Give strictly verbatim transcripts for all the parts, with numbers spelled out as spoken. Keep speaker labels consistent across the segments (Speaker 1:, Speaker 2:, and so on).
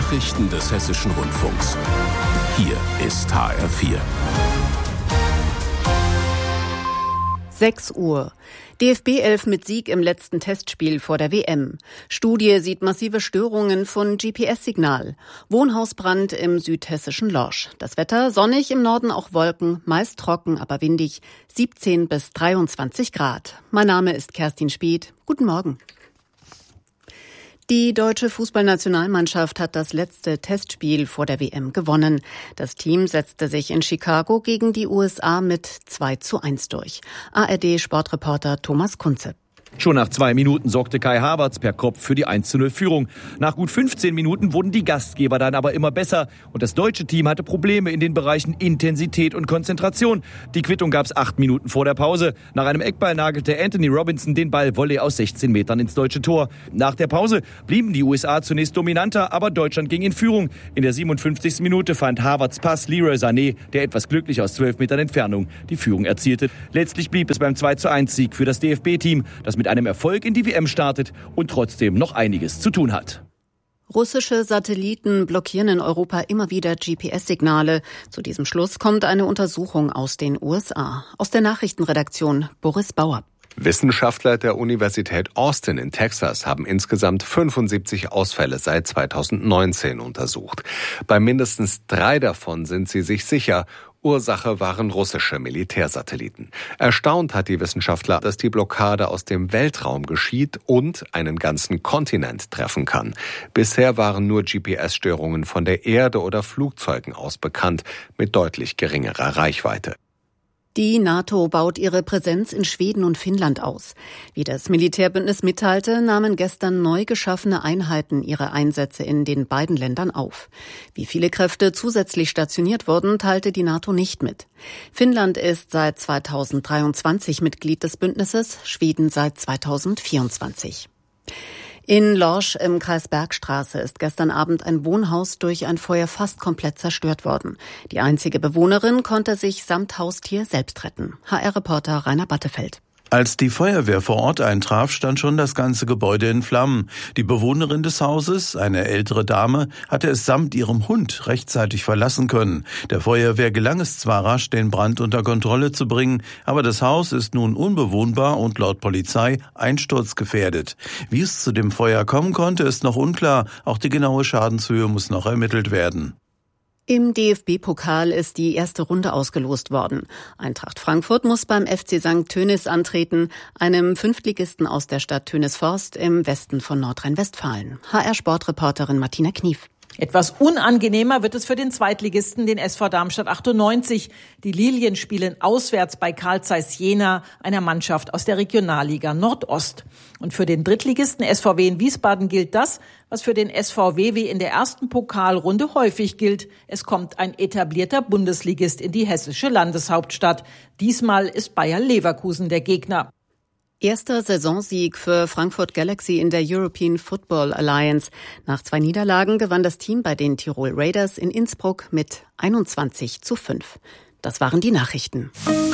Speaker 1: Nachrichten des Hessischen Rundfunks. Hier ist H R vier.
Speaker 2: sechs Uhr. D F B elf mit Sieg im letzten Testspiel vor der W M. Studie sieht massive Störungen von G P S-Signal. Wohnhausbrand im südhessischen Lorsch. Das Wetter sonnig, im Norden auch Wolken, meist trocken, aber windig, siebzehn bis dreiundzwanzig Grad. Mein Name ist Kerstin Spieth. Guten Morgen. Die deutsche Fußballnationalmannschaft hat das letzte Testspiel vor der W M gewonnen. Das Team setzte sich in Chicago gegen die U S A mit zwei zu eins durch. A R D-Sportreporter Thomas Kunze.
Speaker 3: Schon nach zwei Minuten sorgte Kai Havertz per Kopf für die eins zu null Führung. Nach gut fünfzehn Minuten wurden die Gastgeber dann aber immer besser. Und das deutsche Team hatte Probleme in den Bereichen Intensität und Konzentration. Die Quittung gab es acht Minuten vor der Pause. Nach einem Eckball nagelte Anthony Robinson den Ball Volley aus sechzehn Metern ins deutsche Tor. Nach der Pause blieben die U S A zunächst dominanter, aber Deutschland ging in Führung. In der siebenundfünfzigsten Minute fand Havertz Pass Leroy Sané, der etwas glücklich aus zwölf Metern Entfernung die Führung erzielte. Letztlich blieb es beim zwei zu eins Sieg für das D F B-Team, das mit einem Erfolg in die W M startet und trotzdem noch einiges zu tun hat.
Speaker 2: Russische Satelliten blockieren in Europa immer wieder G P S-Signale. Zu diesem Schluss kommt eine Untersuchung aus den U S A. Aus der Nachrichtenredaktion Boris Bauer.
Speaker 4: Wissenschaftler der Universität Austin in Texas haben insgesamt fünfundsiebzig Ausfälle seit zweitausendneunzehn untersucht. Bei mindestens drei davon sind sie sich sicher. Ursache waren russische Militärsatelliten. Erstaunt hat die Wissenschaftler, dass die Blockade aus dem Weltraum geschieht und einen ganzen Kontinent treffen kann. Bisher waren nur G P S-Störungen von der Erde oder Flugzeugen aus bekannt, mit deutlich geringerer Reichweite.
Speaker 2: Die NATO baut ihre Präsenz in Schweden und Finnland aus. Wie das Militärbündnis mitteilte, nahmen gestern neu geschaffene Einheiten ihre Einsätze in den beiden Ländern auf. Wie viele Kräfte zusätzlich stationiert wurden, teilte die NATO nicht mit. Finnland ist seit zweitausenddreiundzwanzig Mitglied des Bündnisses, Schweden seit zweitausendvierundzwanzig. In Lorsch im Kreis Bergstraße ist gestern Abend ein Wohnhaus durch ein Feuer fast komplett zerstört worden. Die einzige Bewohnerin konnte sich samt Haustier selbst retten. H R-Reporter Rainer Battefeld.
Speaker 5: Als die Feuerwehr vor Ort eintraf, stand schon das ganze Gebäude in Flammen. Die Bewohnerin des Hauses, eine ältere Dame, hatte es samt ihrem Hund rechtzeitig verlassen können. Der Feuerwehr gelang es zwar rasch, den Brand unter Kontrolle zu bringen, aber das Haus ist nun unbewohnbar und laut Polizei einsturzgefährdet. Wie es zu dem Feuer kommen konnte, ist noch unklar. Auch die genaue Schadenshöhe muss noch ermittelt werden.
Speaker 2: Im D F B-Pokal ist die erste Runde ausgelost worden. Eintracht Frankfurt muss beim F C Sankt Tönis antreten, einem Fünftligisten aus der Stadt Tönisforst im Westen von Nordrhein-Westfalen. H R-Sportreporterin Martina Knief.
Speaker 6: Etwas unangenehmer wird es für den Zweitligisten, den S V Darmstadt achtundneunzig. Die Lilien spielen auswärts bei Carl Zeiss Jena, einer Mannschaft aus der Regionalliga Nordost. Und für den Drittligisten S V W in Wiesbaden gilt das, was für den S V W W in der ersten Pokalrunde häufig gilt. Es kommt ein etablierter Bundesligist in die hessische Landeshauptstadt. Diesmal ist Bayer Leverkusen der Gegner.
Speaker 2: Erster Saisonsieg für Frankfurt Galaxy in der European Football Alliance. Nach zwei Niederlagen gewann das Team bei den Tirol Raiders in Innsbruck mit einundzwanzig zu fünf. Das waren die Nachrichten.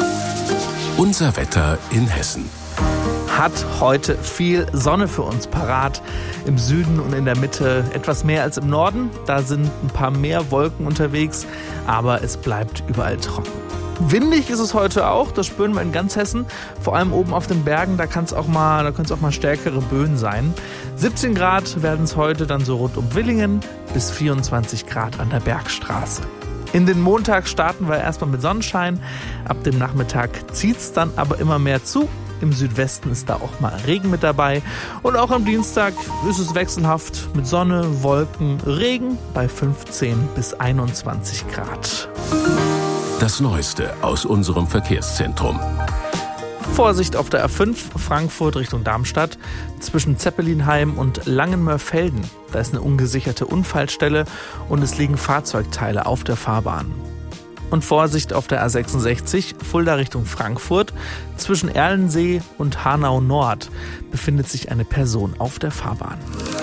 Speaker 1: Unser Wetter in Hessen.
Speaker 7: Hat heute viel Sonne für uns parat. Im Süden und in der Mitte etwas mehr als im Norden. Da sind ein paar mehr Wolken unterwegs, aber es bleibt überall trocken. Windig ist es heute auch, das spüren wir in ganz Hessen, vor allem oben auf den Bergen, da kann es auch mal, da können es auch mal stärkere Böen sein. siebzehn Grad werden es heute dann so rund um Willingen bis vierundzwanzig Grad an der Bergstraße. In den Montag starten wir erstmal mit Sonnenschein, ab dem Nachmittag zieht es dann aber immer mehr zu. Im Südwesten ist da auch mal Regen mit dabei und auch am Dienstag ist es wechselhaft mit Sonne, Wolken, Regen bei fünfzehn bis einundzwanzig Grad.
Speaker 1: Das Neueste aus unserem Verkehrszentrum.
Speaker 7: Vorsicht auf der R fünf Frankfurt Richtung Darmstadt zwischen Zeppelinheim und Langenmörfelden. Da ist eine ungesicherte Unfallstelle und es liegen Fahrzeugteile auf der Fahrbahn. Und Vorsicht auf der A sechsundsechzig Fulda Richtung Frankfurt. Zwischen Erlensee und Hanau Nord befindet sich eine Person auf der Fahrbahn.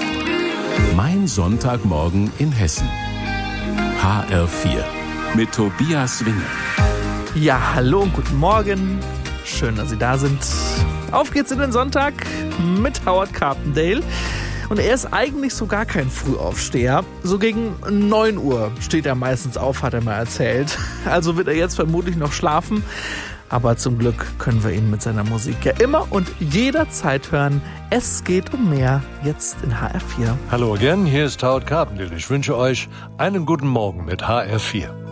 Speaker 1: Mein Sonntagmorgen in Hessen. H R vier. Mit Tobias Winge.
Speaker 7: Ja, hallo und guten Morgen. Schön, dass Sie da sind. Auf geht's in den Sonntag mit Howard Carpendale. Und er ist eigentlich so gar kein Frühaufsteher. So gegen neun Uhr steht er meistens auf, hat er mal erzählt. Also wird er jetzt vermutlich noch schlafen. Aber zum Glück können wir ihn mit seiner Musik ja immer und jederzeit hören. Es geht um mehr, jetzt in H R vier.
Speaker 8: Hallo again, hier ist Howard Carpendale. Ich wünsche euch einen guten Morgen mit H R vier.